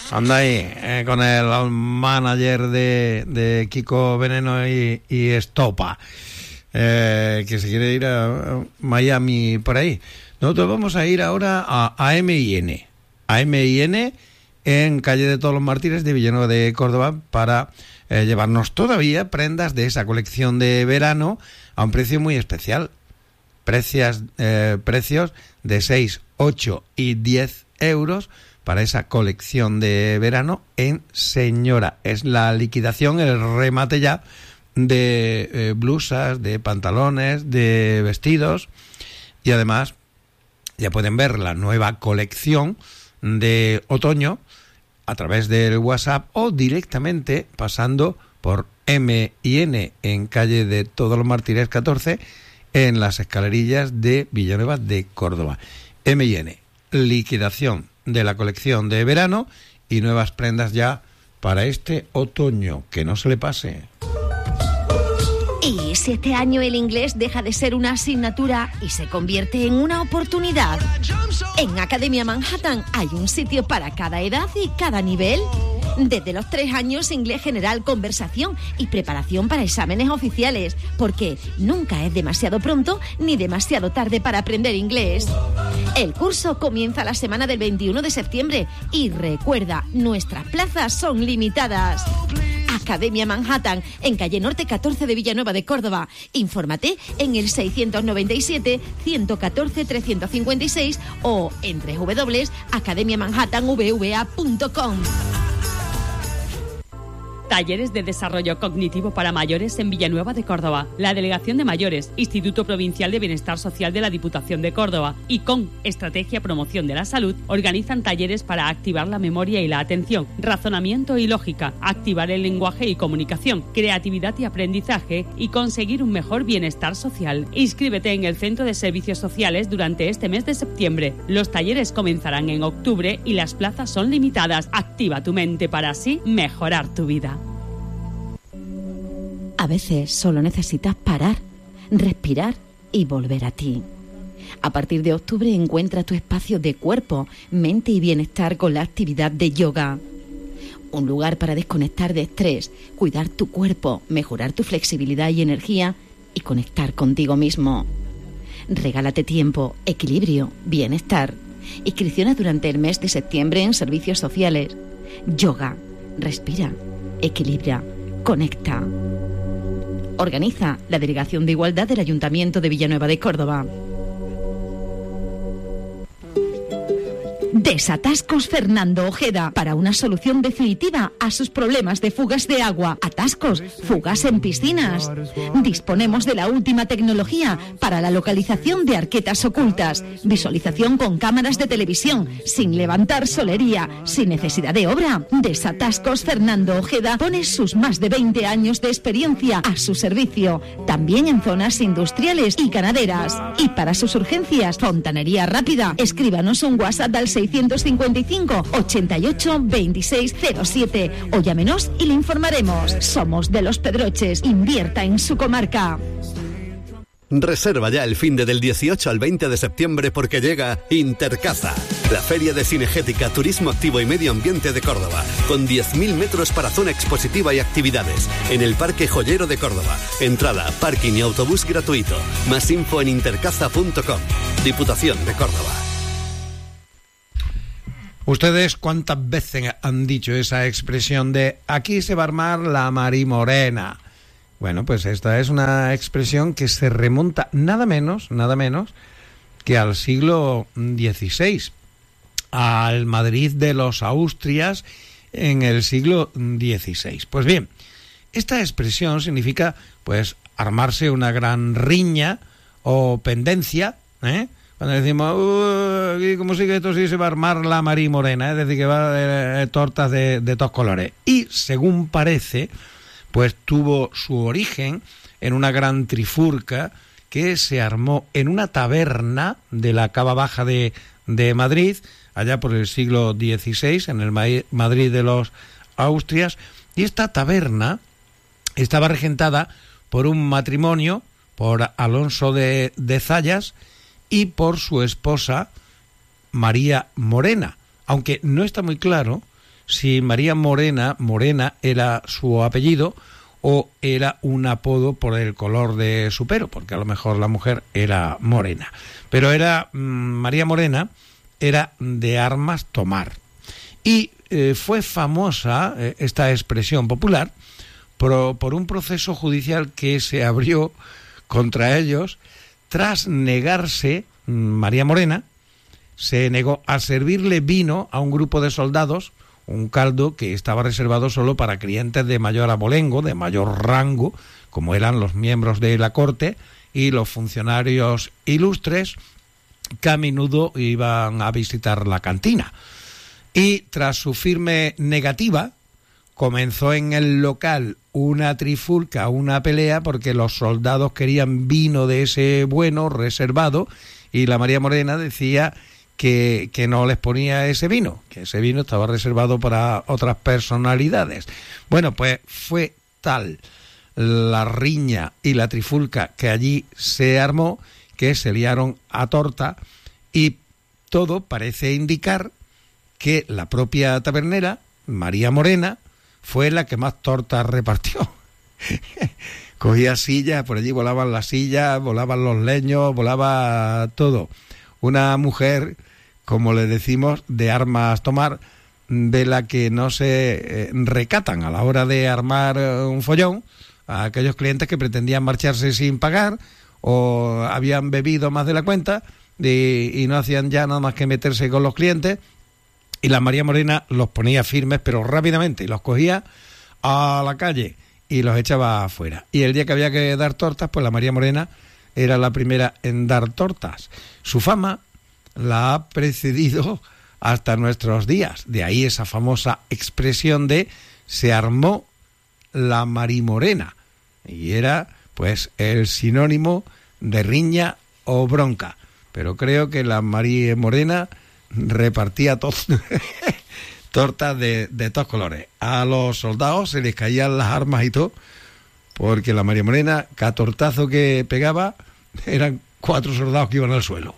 Anda ahí, con el manager de Kiko Veneno y Estopa, que se quiere ir a Miami por ahí. Nosotros vamos a ir ahora a M&N. A M&N en calle de Todos los Mártires de Villanueva de Córdoba para llevarnos todavía prendas de esa colección de verano a un precio muy especial. Precios de 6, 8 y 10 euros para esa colección de verano en Señora. Es la liquidación, el remate ya de blusas, de pantalones, de vestidos, y además ya pueden ver la nueva colección de otoño a través del WhatsApp o directamente pasando por M&N en calle de Todos los Mártires 14 en las escalerillas de Villanueva de Córdoba. M&N, liquidación de la colección de verano y nuevas prendas ya para este otoño. Que no se le pase. ¿Y si este año el inglés deja de ser una asignatura y se convierte en una oportunidad? En Academia Manhattan hay un sitio para cada edad y cada nivel. Desde los 3 años, inglés general, conversación y preparación para exámenes oficiales, porque nunca es demasiado pronto ni demasiado tarde para aprender inglés. El curso comienza la semana del 21 de septiembre y recuerda, nuestras plazas son limitadas. Academia Manhattan, en calle Norte 14 de Villanueva de Córdoba. Infórmate en el 697-114-356 o en www.academiamanhattanvva.com. Talleres de desarrollo cognitivo para mayores en Villanueva de Córdoba. La Delegación de Mayores, Instituto Provincial de Bienestar Social de la Diputación de Córdoba y con Estrategia Promoción de la Salud organizan talleres para activar la memoria y la atención, razonamiento y lógica, activar el lenguaje y comunicación, creatividad y aprendizaje y conseguir un mejor bienestar social. Inscríbete en el Centro de Servicios Sociales durante este mes de septiembre. Los talleres comenzarán en octubre y las plazas son limitadas. Activa tu mente para así mejorar tu vida. A veces solo necesitas parar, respirar y volver a ti. A partir de octubre encuentra tu espacio de cuerpo, mente y bienestar con la actividad de yoga. Un lugar para desconectar de estrés, cuidar tu cuerpo, mejorar tu flexibilidad y energía y conectar contigo mismo. Regálate tiempo, equilibrio, bienestar. Inscripciones durante el mes de septiembre en servicios sociales. Yoga, respira, equilibra, conecta. Organiza la Delegación de Igualdad del Ayuntamiento de Villanueva de Córdoba. Desatascos Fernando Ojeda, para una solución definitiva a sus problemas de fugas de agua, atascos, fugas en piscinas. Disponemos de la última tecnología para la localización de arquetas ocultas, visualización con cámaras de televisión, sin levantar solería, sin necesidad de obra. Desatascos Fernando Ojeda pone sus más de 20 años de experiencia a su servicio, también en zonas industriales y ganaderas. Y para sus urgencias, fontanería rápida. Escríbanos un WhatsApp al 655 88 26 07 o llámenos y le informaremos. Somos de Los Pedroches. Invierta en su comarca. Reserva ya el finde del 18 al 20 de septiembre porque llega Intercaza, la feria de cinegética, turismo activo y medio ambiente de Córdoba, con 10.000 metros para zona expositiva y actividades, en el Parque Joyero de Córdoba. Entrada, parking y autobús gratuito. Más info en intercaza.com. Diputación de Córdoba. ¿Ustedes cuántas veces han dicho esa expresión de aquí se va a armar la marimorena? Bueno, pues esta es una expresión que se remonta nada menos que al siglo XVI, al Madrid de los Austrias en el siglo XVI. Pues bien, esta expresión significa, pues, armarse una gran riña o pendencia, Cuando decimos, como sigue esto, sí se va a armar la marimorena, es decir, que va a haber tortas de todos colores. Y, según parece, pues tuvo su origen en una gran trifurca que se armó en una taberna de la Cava Baja de Madrid, allá por el siglo XVI, en el Madrid de los Austrias, y esta taberna estaba regentada por un matrimonio, por Alonso de Zayas y por su esposa María Morena, aunque no está muy claro si María Morena era su apellido o era un apodo por el color de su pelo, porque a lo mejor la mujer era morena. Pero María Morena era de armas tomar. Y fue famosa esta expresión popular por un proceso judicial que se abrió contra ellos tras negarse. María Morena se negó a servirle vino a un grupo de soldados, un caldo que estaba reservado solo para clientes de mayor abolengo, de mayor rango, como eran los miembros de la corte y los funcionarios ilustres que a menudo iban a visitar la cantina. Y tras su firme negativa, comenzó en el local una trifulca, una pelea, porque los soldados querían vino de ese bueno, reservado, y la María Morena decía que no les ponía ese vino, que ese vino estaba reservado para otras personalidades. Bueno, pues fue tal la riña y la trifulca que allí se armó que se liaron a torta, y todo parece indicar que la propia tabernera, María Morena, fue la que más tortas repartió. Cogía sillas, por allí volaban las sillas, volaban los leños, volaba todo. Una mujer, como le decimos, de armas tomar, de la que no se recatan a la hora de armar un follón a aquellos clientes que pretendían marcharse sin pagar o habían bebido más de la cuenta y no hacían ya nada más que meterse con los clientes. Y la María Morena los ponía firmes, pero rápidamente, y los cogía a la calle y los echaba afuera. Y el día que había que dar tortas, pues la María Morena era la primera en dar tortas. Su fama la ha precedido hasta nuestros días. De ahí esa famosa expresión de se armó la Marimorena. Y era, pues, el sinónimo de riña o bronca. Pero creo que la María Morena repartía tortas de todos colores. A los soldados se les caían las armas y todo, porque la María Morena, cada tortazo que pegaba, eran 4 soldados que iban al suelo.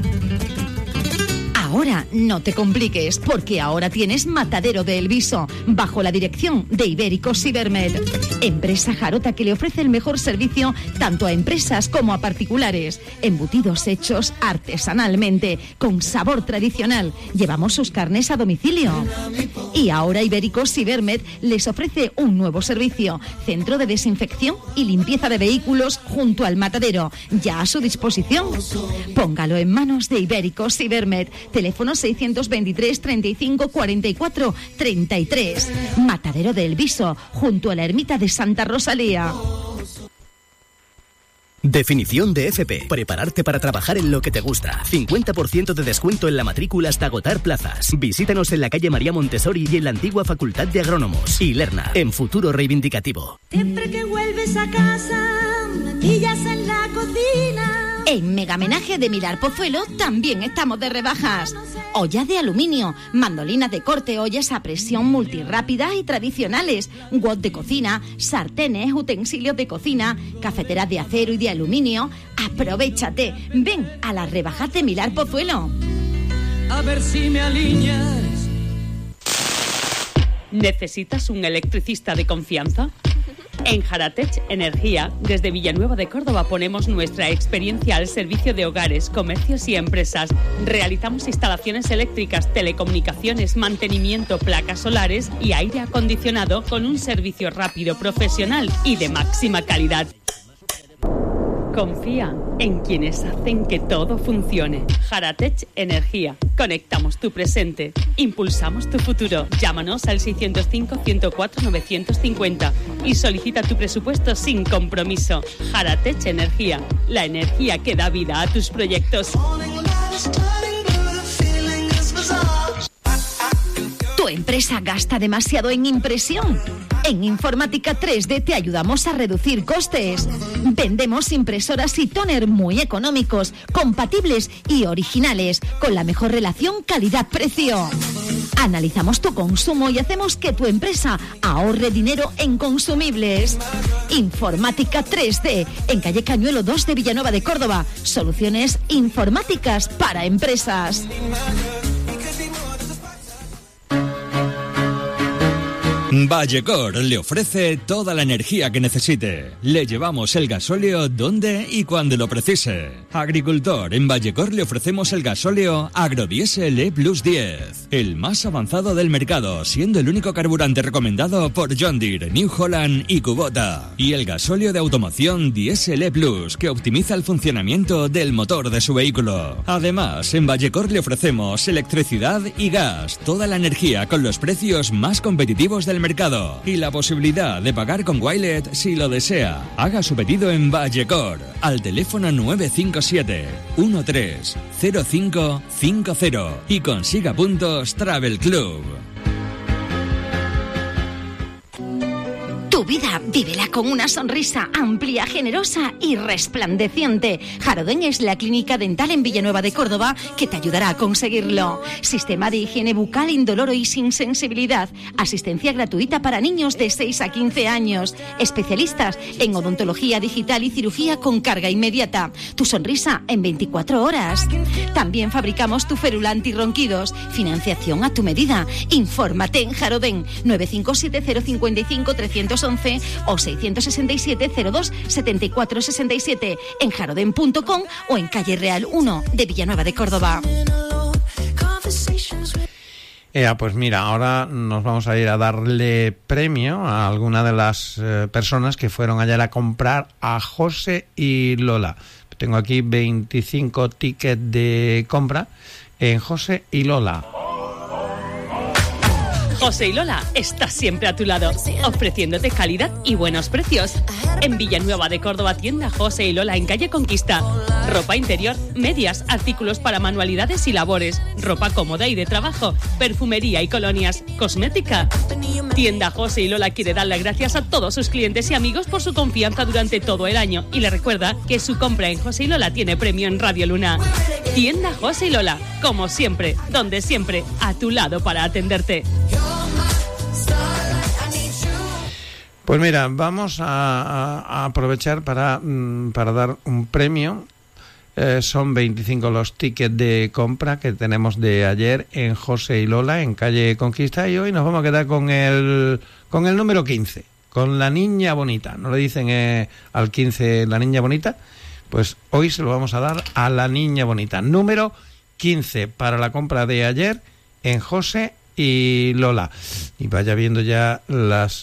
Ahora no te compliques, porque ahora tienes Matadero de El Viso, bajo la dirección de Ibérico Cibermed, empresa jarota que le ofrece el mejor servicio tanto a empresas como a particulares. Embutidos hechos artesanalmente, con sabor tradicional. Llevamos sus carnes a domicilio. Y ahora Ibérico Cibermed les ofrece un nuevo servicio, centro de desinfección y limpieza de vehículos junto al matadero, ya a su disposición. Póngalo en manos de Ibérico Cibermed. Teléfono 623 35 44 33. Matadero de El Viso, junto a la ermita de Santa Rosalía. Definición de FP. Prepararte para trabajar en lo que te gusta. 50% de descuento en la matrícula hasta agotar plazas. Visítanos en la calle María Montessori y en la antigua Facultad de Agrónomos. Y Lerna, en Futuro Reivindicativo. Siempre que vuelves a casa, me pillas en la cocina. En Megamenaje de Milar Pozuelo también estamos de rebajas. Ollas de aluminio, mandolinas de corte, ollas a presión multirrápidas y tradicionales, wok de cocina, sartenes, utensilios de cocina, cafeteras de acero y de aluminio. Aprovéchate, ven a las rebajas de Milar Pozuelo. A ver si me alineas. ¿Necesitas un electricista de confianza? En Jaratech Energía, desde Villanueva de Córdoba, ponemos nuestra experiencia al servicio de hogares, comercios y empresas. Realizamos instalaciones eléctricas, telecomunicaciones, mantenimiento, placas solares y aire acondicionado con un servicio rápido, profesional y de máxima calidad. Confía en quienes hacen que todo funcione. Jaratech Energía. Conectamos tu presente. Impulsamos tu futuro. Llámanos al 605-104-950 y solicita tu presupuesto sin compromiso. Jaratech Energía. La energía que da vida a tus proyectos. ¿Tu empresa gasta demasiado en impresión? En Informática 3D te ayudamos a reducir costes. Vendemos impresoras y tóner muy económicos, compatibles y originales, con la mejor relación calidad-precio. Analizamos tu consumo y hacemos que tu empresa ahorre dinero en consumibles. Informática 3D, en calle Cañuelo 2 de Villanueva de Córdoba. Soluciones informáticas para empresas. Vallecor le ofrece toda la energía que necesite. Le llevamos el gasóleo donde y cuando lo precise. Agricultor, en Vallecor le ofrecemos el gasóleo Agrodiesel E Plus 10, el más avanzado del mercado, siendo el único carburante recomendado por John Deere, New Holland y Kubota. Y el gasóleo de automoción Diesel E Plus, que optimiza el funcionamiento del motor de su vehículo. Además, en Vallecor le ofrecemos electricidad y gas, toda la energía con los precios más competitivos del mercado y la posibilidad de pagar con Wilet si lo desea. Haga su pedido en Vallecor al teléfono 957 130550 y consiga puntos Travel Club. Tu vida, vívela con una sonrisa amplia, generosa y resplandeciente. Jarodén es la clínica dental en Villanueva de Córdoba que te ayudará a conseguirlo. Sistema de higiene bucal indoloro y sin sensibilidad. Asistencia gratuita para niños de 6 a 15 años. Especialistas en odontología digital y cirugía con carga inmediata. Tu sonrisa en 24 horas. También fabricamos tu férula antirronquidos. Financiación a tu medida. Infórmate en Jarodén 957 055 311 o 667 02 74 67 en jarodén.com o en calle Real 1 de Villanueva de Córdoba. Pues mira, ahora nos vamos a ir a darle premio a alguna de las personas que fueron ayer a comprar a José y Lola. Tengo aquí 25 tickets de compra en José y Lola. José y Lola está siempre a tu lado, ofreciéndote calidad y buenos precios. En Villanueva de Córdoba, tienda José y Lola en calle Conquista. Ropa interior, medias, artículos para manualidades y labores, ropa cómoda y de trabajo, perfumería y colonias, cosmética. Tienda José y Lola quiere dar las gracias a todos sus clientes y amigos por su confianza durante todo el año y le recuerda que su compra en José y Lola tiene premio en Radio Luna. Tienda José y Lola, como siempre, donde siempre, a tu lado para atenderte. Pues mira, vamos a aprovechar para dar un premio. Son 25 los tickets de compra que tenemos de ayer en José y Lola, en calle Conquista, y hoy nos vamos a quedar con el número 15, con la niña bonita. ¿No le dicen al 15 la niña bonita? Pues hoy se lo vamos a dar a la niña bonita. Número 15 para la compra de ayer en José y Lola. Y vaya viendo ya las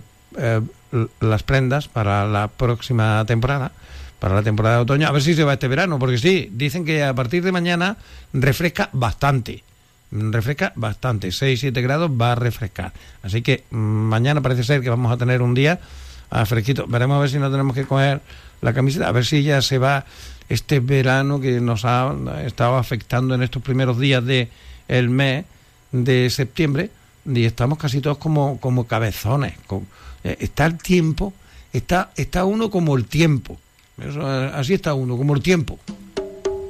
prendas para la próxima temporada, para la temporada de otoño, a ver si se va este verano, porque sí, dicen que a partir de mañana refresca bastante, 6-7 grados va a refrescar, así que mañana parece ser que vamos a tener un día fresquito. Veremos a ver si no tenemos que coger la camiseta, a ver si ya se va este verano que nos ha estado afectando en estos primeros días del mes de septiembre, y estamos casi todos como cabezones. Está el tiempo, está uno como el tiempo. Así está uno, como el tiempo.